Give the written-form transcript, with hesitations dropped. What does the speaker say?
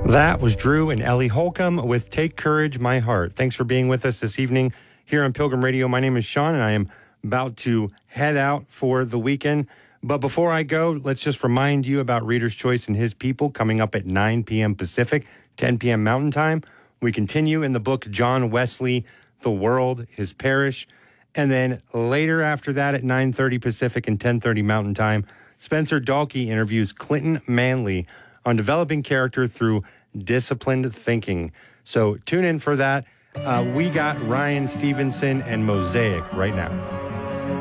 That was Drew and Ellie Holcomb with Take Courage, My Heart. Thanks for being with us this evening here on Pilgrim Radio. My name is Sean, and I am about to head out for the weekend. But before I go, let's just remind you about Reader's Choice and His People coming up at 9 p.m. Pacific, 10 p.m. Mountain Time. We continue in the book John Wesley, The World, His Parish. And then later after that at 9:30 Pacific and 10:30 Mountain Time, Spencer Dalkey interviews Clinton Manley on developing character through disciplined thinking. So tune in for that. We got Ryan Stevenson and Mosaic right now.